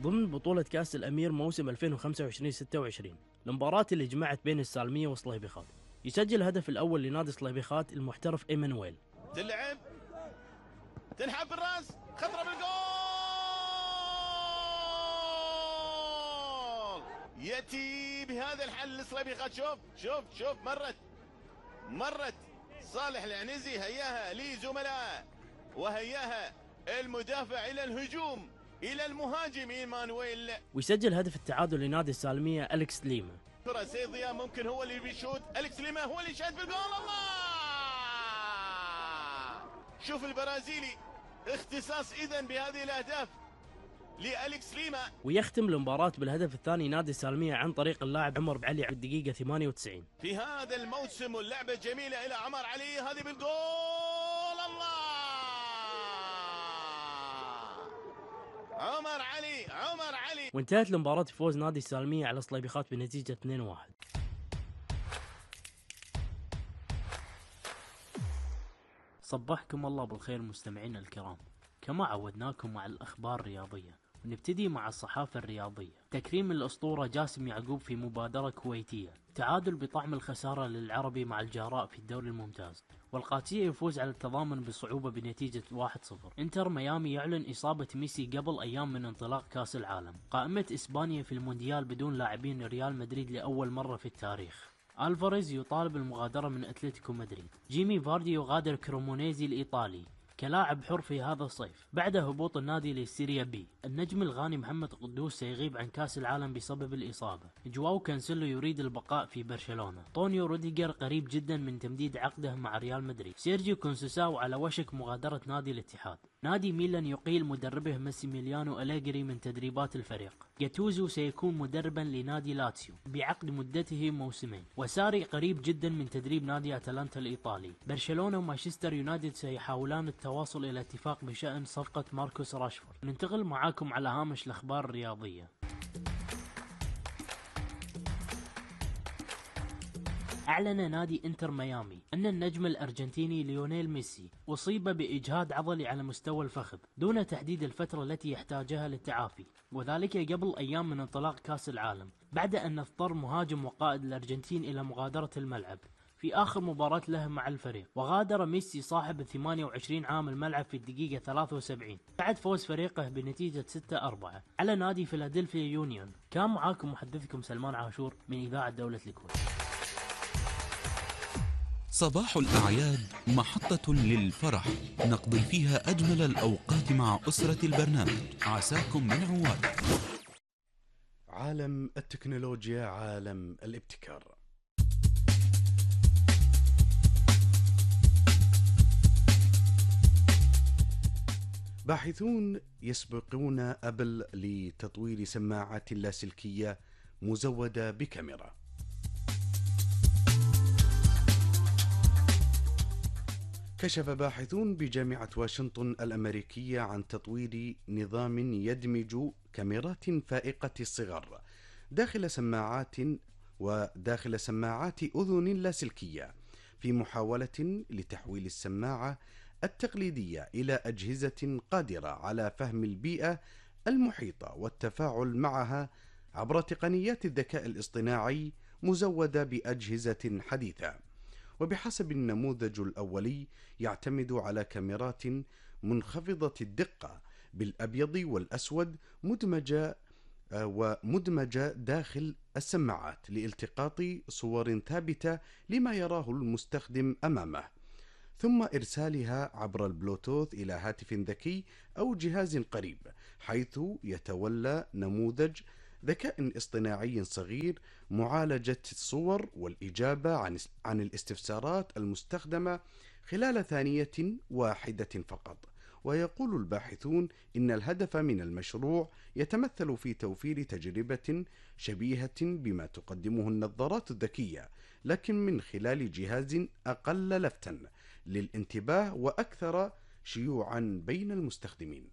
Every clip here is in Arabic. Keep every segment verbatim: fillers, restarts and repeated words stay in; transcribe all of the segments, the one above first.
ضمن بطولة كأس الأمير موسم ألفين وخمسة وعشرين ستة وعشرين، المباراة اللي جمعت بين السالمية وصليبيخات. يسجل الهدف الأول لنادي صليبيخات المحترف إيمانويل. تلعب تنحب بالراس، خطرة بالجول، يأتي بهذا الحل لصليبيخات. شوف شوف شوف مرت مرت صالح العنزي، هياها لزملاء وهياها المدافع إلى الهجوم إلى المهاجم إيمانويل. ويسجل هدف التعادل لنادي السالمية أليكس ليما. ترى سيضيا ممكن هو اللي بيشوت، أليكس ليما هو اللي شاد بالجول. الله، شوف البرازيلي اختصاص إذن بهذه الأهداف لأليكس ليما. ويختم المباراة بالهدف الثاني نادي السالمية عن طريق اللاعب عمر بعلي في الدقيقة ثمانية وتسعين. في هذا الموسم واللعبة الجميلة إلى عمر علي، هذه بالجول. الله، عمر علي عمر علي. وانتهت المباراة بفوز نادي السالمية على صليبيخات بنتيجة اثنين واحد. صبحكم الله بالخير مستمعينا الكرام، كما عودناكم مع الأخبار الرياضية، ونبتدي مع الصحافة الرياضية. تكريم الأسطورة جاسم يعقوب في مبادرة كويتية، تعادل بطعم الخسارة للعربي مع الجاراء في الدوري الممتاز، والقادسية يفوز على التضامن بصعوبة بنتيجة واحد صفر. انتر ميامي يعلن إصابة ميسي قبل أيام من انطلاق كأس العالم. قائمة إسبانيا في المونديال بدون لاعبين ريال مدريد لأول مرة في التاريخ. ألفاريز يطالب المغادرة من أتلتيكو مدريد. جيمي فاردي يغادر كرومونيزي الإيطالي كلاعب حر في هذا الصيف بعد هبوط النادي للسيريا بي. النجم الغاني محمد قدوس سيغيب عن كأس العالم بسبب الإصابة. جواو كانسيلو يريد البقاء في برشلونة. طونيو روديجر قريب جدا من تمديد عقده مع ريال مدريد. سيرجيو كونسوساو على وشك مغادرة نادي الاتحاد. نادي ميلان يقيل مدربه ماسيميليانو أليغري من تدريبات الفريق. جاتوزو سيكون مدربا لنادي لاتسيو بعقد مدته موسمين. وساري قريب جدا من تدريب نادي أتلانتا الإيطالي. برشلونة ومانشستر يونايتد سيحاولان التواصل إلى اتفاق بشأن صفقة ماركوس راشفورد. ننتقل معاكم على هامش الأخبار الرياضية. أعلن نادي إنتر ميامي أن النجم الأرجنتيني ليونيل ميسي أصيب بإجهاد عضلي على مستوى الفخذ دون تحديد الفترة التي يحتاجها للتعافي، وذلك قبل أيام من انطلاق كأس العالم، بعد أن اضطر مهاجم وقائد الأرجنتين إلى مغادرة الملعب في آخر مباراة له مع الفريق. وغادر ميسي صاحب ثمانية وعشرين عام الملعب في الدقيقة ثلاثة وسبعين بعد فوز فريقه بنتيجة ستة أربعة على نادي فيلادلفيا يونيون. كان معاكم محدثكم سلمان عاشور من إذاعة دولة الكويت. صباح الأعياد محطة للفرح نقضي فيها أجمل الأوقات مع أسرة البرنامج. عساكم من عواد. عالم التكنولوجيا، عالم الابتكار. باحثون يسبقون أبل لتطوير سماعات لاسلكية مزودة بكاميرا. كشف باحثون بجامعة واشنطن الأمريكية عن تطوير نظام يدمج كاميرات فائقة الصغر داخل سماعات وداخل سماعات أذن لاسلكية في محاولة لتحويل السماعة التقليدية إلى أجهزة قادرة على فهم البيئة المحيطة والتفاعل معها عبر تقنيات الذكاء الاصطناعي مزودة بأجهزة حديثة. وبحسب النموذج الأولي يعتمد على كاميرات منخفضة الدقة بالأبيض والأسود مدمجة ومدمجة داخل السماعات لالتقاط صور ثابتة لما يراه المستخدم أمامه، ثم إرسالها عبر البلوتوث إلى هاتف ذكي أو جهاز قريب، حيث يتولى نموذج ذكاء اصطناعي صغير معالجة الصور والإجابة عن عن الاستفسارات المستخدمة خلال ثانية واحدة فقط. ويقول الباحثون إن الهدف من المشروع يتمثل في توفير تجربة شبيهة بما تقدمه النظارات الذكية، لكن من خلال جهاز أقل لفتا للانتباه وأكثر شيوعا بين المستخدمين.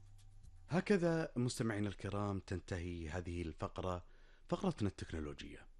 هكذا مستمعينا الكرام تنتهي هذه الفقرة، فقرتنا التكنولوجية.